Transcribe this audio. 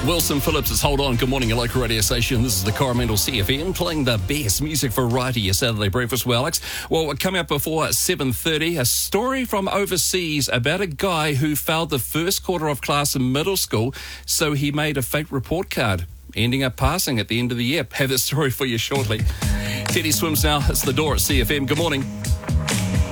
Wilson Phillips is Hold On. Good morning, your local radio station. This is the Coromandel CFM, playing the best music variety, your Saturday breakfast. Well, Alex, coming up before 7:30, a story from overseas about a guy who failed the first quarter of class in middle school, so he made a fake report card, ending up passing at the end of the year. Have that story for you shortly. Teddy Swims now. It's The Door at CFM. Good morning.